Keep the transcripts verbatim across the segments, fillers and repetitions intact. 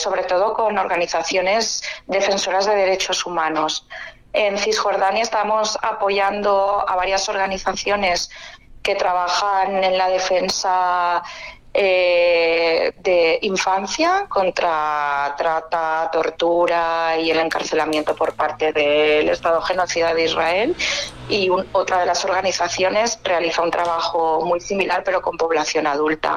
sobre todo con organizaciones defensoras de derechos humanos. En Cisjordania estamos apoyando a varias organizaciones que trabajan en la defensa eh, de infancia contra trata, tortura y el encarcelamiento por parte del Estado genocida de Israel, y un, otra de las organizaciones realiza un trabajo muy similar pero con población adulta.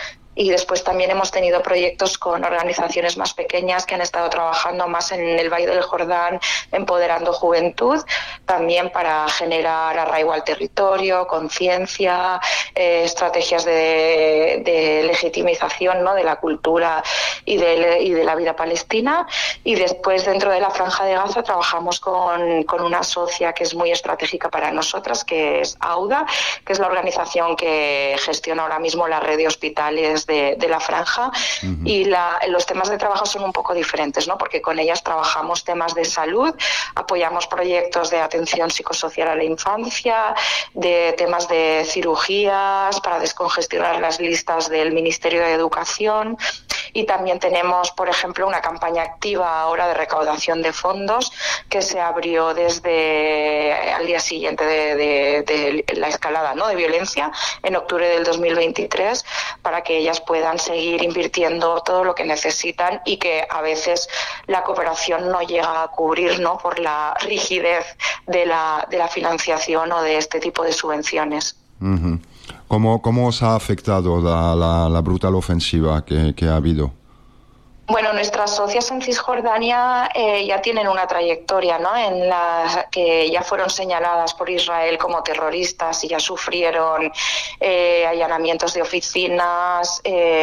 Y después también hemos tenido proyectos con organizaciones más pequeñas que han estado trabajando más en el Valle del Jordán, empoderando juventud, también para generar arraigo al territorio, conciencia, eh, estrategias de, de legitimización, ¿no?, de la cultura y de, y de la vida palestina. Y después, dentro de la Franja de Gaza, trabajamos con, con una socia que es muy estratégica para nosotras, que es AUDA, que es la organización que gestiona ahora mismo la red de hospitales De, de la franja. Uh-huh. Y la, los temas de trabajo son un poco diferentes, ¿no? Porque con ellas trabajamos temas de salud, apoyamos proyectos de atención psicosocial a la infancia, de temas de cirugías para descongestionar las listas del Ministerio de Educación, y también tenemos, por ejemplo, una campaña activa ahora de recaudación de fondos que se abrió desde al día siguiente de, de, de la escalada, ¿no?, de violencia en octubre del dos mil veintitrés, para que ellas puedan seguir invirtiendo todo lo que necesitan y que a veces la cooperación no llega a cubrir, ¿no?, por la rigidez de la, de la financiación o de este tipo de subvenciones. Uh-huh. ¿Cómo, ¿Cómo os ha afectado la, la, la brutal ofensiva que, que ha habido? Bueno, nuestras socias en Cisjordania eh, ya tienen una trayectoria, ¿no?, en la que ya fueron señaladas por Israel como terroristas y ya sufrieron eh, allanamientos de oficinas,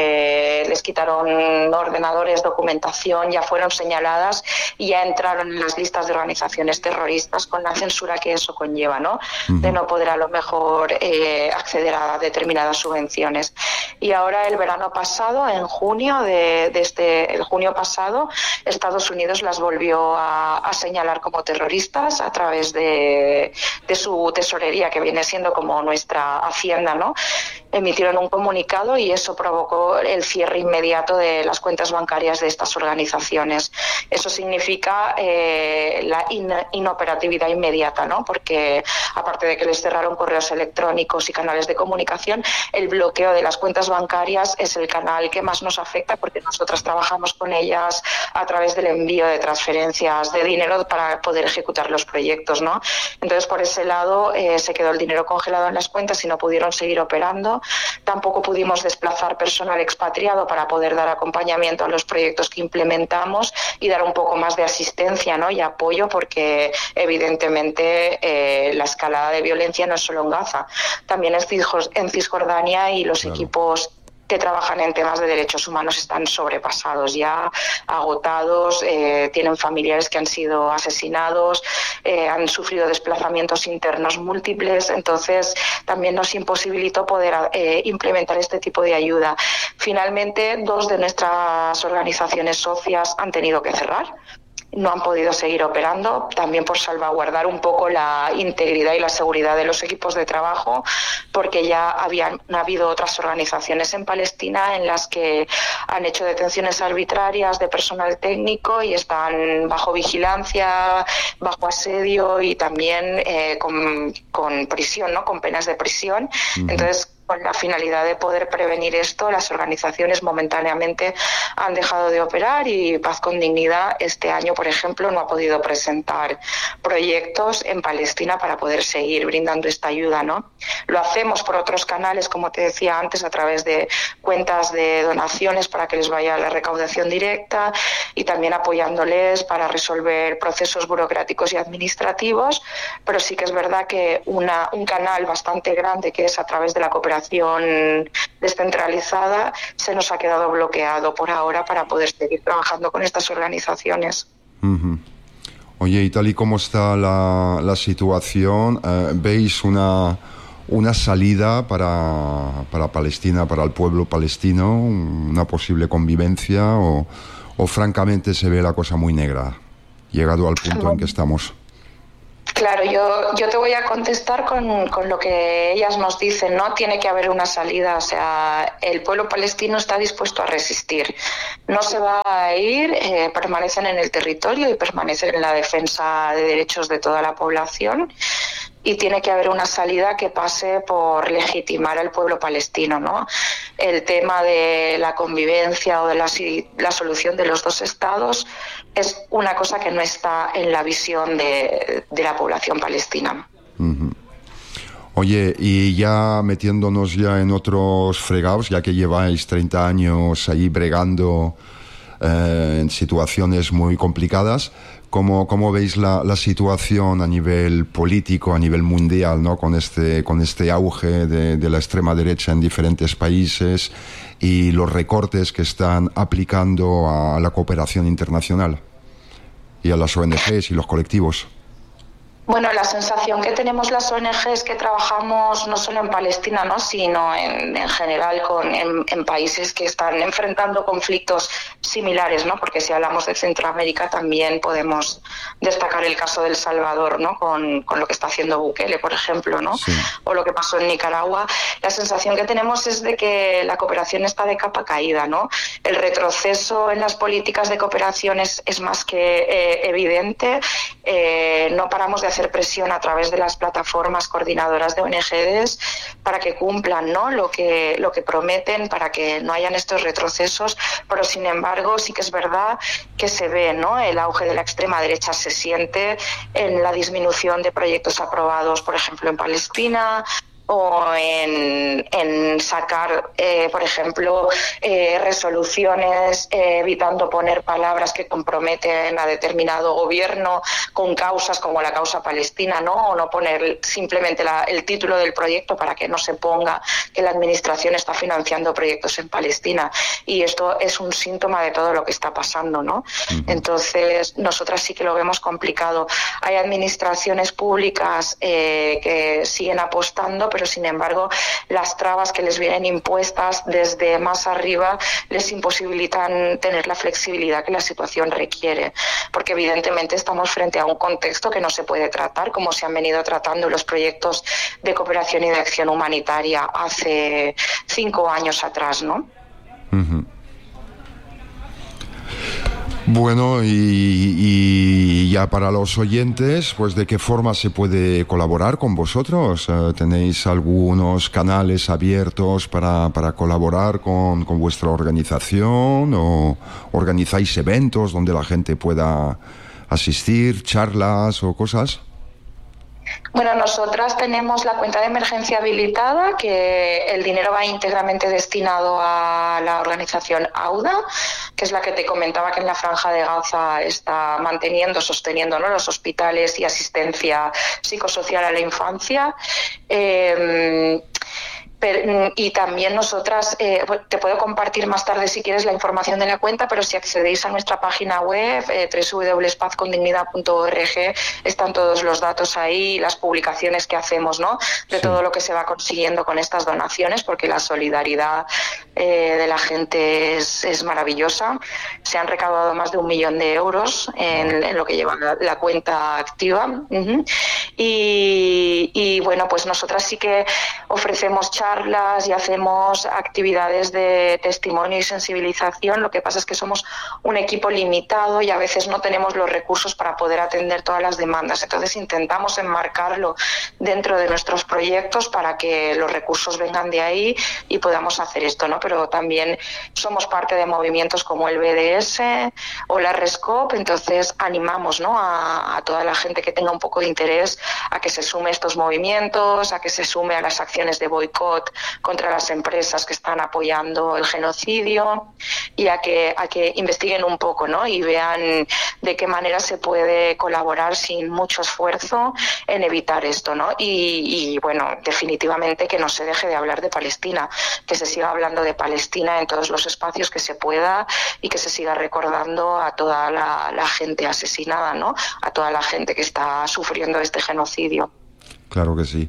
eh, les quitaron ordenadores, documentación, ya fueron señaladas y ya entraron en las listas de organizaciones terroristas con la censura que eso conlleva, ¿no?, uh-huh. de no poder a lo mejor eh, acceder a determinadas subvenciones. Y ahora, el verano pasado, en junio de, de este el junio pasado, Estados Unidos las volvió a, a señalar como terroristas a través de, de su tesorería, que viene siendo como nuestra hacienda, ¿no? Emitieron un comunicado y eso provocó el cierre inmediato de las cuentas bancarias de estas organizaciones. Eso significa eh, la in, inoperatividad inmediata, ¿no? Porque aparte de que les cerraron correos electrónicos y canales de comunicación, el bloqueo de las cuentas bancarias es el canal que más nos afecta, porque nosotras trabajamos con ellas a través del envío de transferencias de dinero para poder ejecutar los proyectos, ¿no? Entonces, por ese lado eh, se quedó el dinero congelado en las cuentas y no pudieron seguir operando. Tampoco pudimos desplazar personal expatriado para poder dar acompañamiento a los proyectos que implementamos y dar un poco más de asistencia, ¿no?, y apoyo, porque evidentemente eh, la escalada de violencia no es solo en Gaza, también en Cisjordania, y los claro. equipos que trabajan en temas de derechos humanos están sobrepasados, ya agotados, eh, tienen familiares que han sido asesinados, eh, han sufrido desplazamientos internos múltiples, entonces también nos imposibilitó poder eh, implementar este tipo de ayuda. Finalmente, dos de nuestras organizaciones socias han tenido que cerrar. No han podido seguir operando, también por salvaguardar un poco la integridad y la seguridad de los equipos de trabajo, porque ya habían ha habido otras organizaciones en Palestina en las que han hecho detenciones arbitrarias de personal técnico y están bajo vigilancia, bajo asedio y también eh, con, con prisión, ¿no?, con penas de prisión. Uh-huh. Entonces, con la finalidad de poder prevenir esto, las organizaciones momentáneamente han dejado de operar, y Paz con Dignidad este año, por ejemplo, no ha podido presentar proyectos en Palestina para poder seguir brindando esta ayuda, ¿no? Lo hacemos por otros canales, como te decía antes, a través de cuentas de donaciones para que les vaya la recaudación directa, y también apoyándoles para resolver procesos burocráticos y administrativos, pero sí que es verdad que una, un canal bastante grande, que es a través de la cooperación descentralizada, se nos ha quedado bloqueado por ahora para poder seguir trabajando con estas organizaciones. Uh-huh. Oye, y tal y como está la, la situación, eh, ¿veis una, una salida para, para Palestina, para el pueblo palestino, una posible convivencia, o, o francamente se ve la cosa muy negra, llegado al punto en que estamos? Claro, yo, yo te voy a contestar con, con lo que ellas nos dicen, ¿no? Tiene que haber una salida, o sea, el pueblo palestino está dispuesto a resistir. No se va a ir, eh, permanecen en el territorio y permanecen en la defensa de derechos de toda la población. Y tiene que haber una salida que pase por legitimar al pueblo palestino, ¿no? El tema de la convivencia o de la, la solución de los dos estados es una cosa que no está en la visión de, de la población palestina. Uh-huh. Oye, y ya metiéndonos ya en otros fregados, ya que lleváis treinta años ahí bregando eh, en situaciones muy complicadas, ¿Cómo, cómo veis la, la situación a nivel político, a nivel mundial, ¿no? Con este, con este auge de, de la extrema derecha en diferentes países y los recortes que están aplicando a la cooperación internacional y a las O N Ges y los colectivos? Bueno, la sensación que tenemos las O N Ges que trabajamos no solo en Palestina, ¿no? sino en, en general con, en, en países que están enfrentando conflictos similares, ¿no? Porque si hablamos de Centroamérica también podemos destacar el caso de El Salvador, ¿no? Con, con lo que está haciendo Bukele, por ejemplo, ¿no? Sí. O lo que pasó en Nicaragua. La sensación que tenemos es de que la cooperación está de capa caída, ¿no? El retroceso en las políticas de cooperación es, es más que eh, evidente. Eh, no paramos de hacer presión a través de las plataformas coordinadoras de O N Ges para que cumplan, ¿no? lo que lo que prometen, para que no hayan estos retrocesos, pero sin embargo sí que es verdad que se ve, ¿no? El auge de la extrema derecha se siente en la disminución de proyectos aprobados, por ejemplo, en Palestina, o en, en sacar, eh, por ejemplo, eh, resoluciones eh, evitando poner palabras que comprometen a determinado gobierno con causas como la causa palestina, ¿no? O no poner simplemente la, el título del proyecto para que no se ponga que la administración está financiando proyectos en Palestina. Y esto es un síntoma de todo lo que está pasando, ¿no? Uh-huh. Entonces, nosotras sí que lo vemos complicado. Hay administraciones públicas eh, que siguen apostando, pero sin embargo las trabas que les vienen impuestas desde más arriba les imposibilitan tener la flexibilidad que la situación requiere, porque evidentemente estamos frente a un contexto que no se puede tratar como se han venido tratando los proyectos de cooperación y de acción humanitaria hace cinco años atrás, ¿no? Uh-huh. Bueno, y, y ya para los oyentes, pues ¿de qué forma se puede colaborar con vosotros? Uh, ¿Tenéis algunos canales abiertos para, para colaborar con, con vuestra organización? ¿O organizáis eventos donde la gente pueda asistir, charlas o cosas? Bueno, nosotras tenemos la cuenta de emergencia habilitada, que el dinero va íntegramente destinado a la organización AUDA, que es la que te comentaba que en la Franja de Gaza está manteniendo, sosteniendo, ¿no? los hospitales y asistencia psicosocial a la infancia. Eh, Y también nosotras, eh, te puedo compartir más tarde si quieres la información de la cuenta, pero si accedéis a nuestra página web, eh, doble u doble u doble u punto paz con dignidad punto org, están todos los datos ahí, las publicaciones que hacemos, ¿no? De sí. todo lo que se va consiguiendo con estas donaciones, porque la solidaridad eh, de la gente es, es maravillosa. Se han recaudado más de un millón de euros en, en lo que lleva la, la cuenta activa. Uh-huh. Y, y bueno, pues nosotras sí que ofrecemos charlas y hacemos actividades de testimonio y sensibilización. Lo que pasa es que somos un equipo limitado y a veces no tenemos los recursos para poder atender todas las demandas. Entonces intentamos enmarcarlo dentro de nuestros proyectos para que los recursos vengan de ahí y podamos hacer esto, ¿no? Pero también somos parte de movimientos como el B D S o la RESCOP, entonces animamos, ¿no? a, a toda la gente que tenga un poco de interés a que se sume a estos movimientos, a que se sume a las acciones de boicot contra las empresas que están apoyando el genocidio y a que a que investiguen un poco, ¿no? Y vean de qué manera se puede colaborar sin mucho esfuerzo en evitar esto, ¿no? Y, y bueno, definitivamente que no se deje de hablar de Palestina, que se siga hablando de Palestina en todos los espacios que se pueda y que se siga recordando a toda la, la gente asesinada, ¿no? A toda la gente que está sufriendo este genocidio. Claro que sí.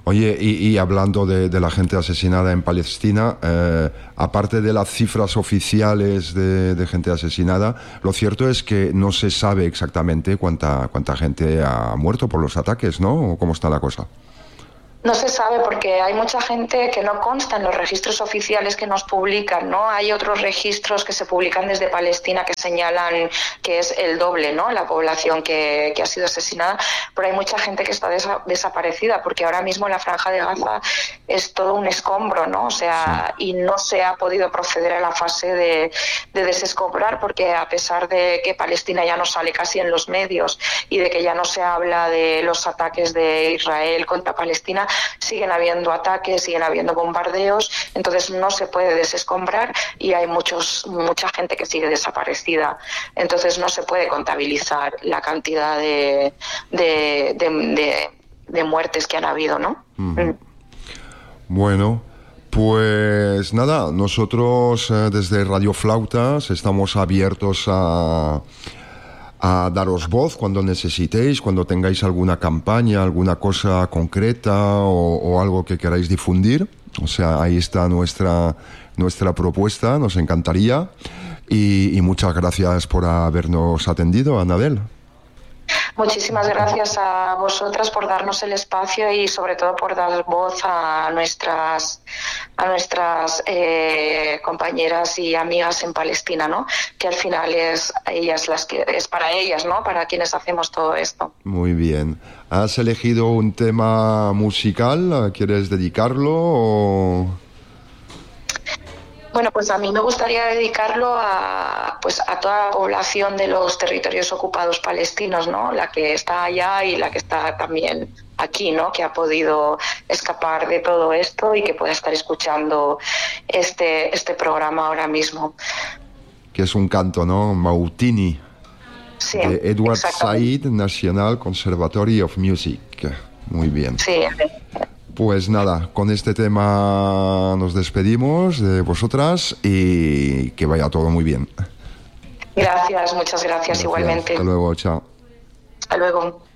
Oye, y, y hablando de, de la gente asesinada en Palestina, eh, aparte de las cifras oficiales de, de gente asesinada, lo cierto es que no se sabe exactamente cuánta, cuánta gente ha muerto por los ataques, ¿no? ¿O cómo está la cosa? No se sabe porque hay mucha gente que no consta en los registros oficiales que nos publican, ¿no? Hay otros registros que se publican desde Palestina que señalan que es el doble, ¿no? La población que, que ha sido asesinada, pero hay mucha gente que está desa- desaparecida porque ahora mismo la Franja de Gaza es todo un escombro, ¿no? O sea, sí. Y no se ha podido proceder a la fase de, de desescombrar porque a pesar de que Palestina ya no sale casi en los medios y de que ya no se habla de los ataques de Israel contra Palestina, siguen habiendo ataques, siguen habiendo bombardeos, entonces no se puede desescombrar y hay muchos mucha gente que sigue desaparecida, entonces no se puede contabilizar la cantidad de de, de, de, de muertes que han habido, ¿no? Uh-huh. Mm. Bueno, pues nada, nosotros eh, desde Radio Flautas estamos abiertos a a daros voz cuando necesitéis, cuando tengáis alguna campaña, alguna cosa concreta o, o algo que queráis difundir. O sea, ahí está nuestra, nuestra propuesta, nos encantaría. Y, y muchas gracias por habernos atendido, Anabel. Muchísimas gracias a vosotras por darnos el espacio y sobre todo por dar voz a nuestras a nuestras eh, compañeras y amigas en Palestina, ¿no? Que al final es ellas las que es para ellas, ¿no? Para quienes hacemos todo esto. Muy bien. ¿Has elegido un tema musical? ¿Quieres dedicarlo o...? Bueno, pues a mí me gustaría dedicarlo a, pues a toda la población de los territorios ocupados palestinos, ¿no? La que está allá y la que está también aquí, ¿no? Que ha podido escapar de todo esto y que puede estar escuchando este, este programa ahora mismo. Que es un canto, ¿no? Mautini. Sí, de Edward Said National Conservatory of Music. Muy bien. Sí. Pues nada, con este tema nos despedimos de vosotras y que vaya todo muy bien. Gracias, muchas gracias, gracias. Igualmente. Hasta luego, chao. Hasta luego.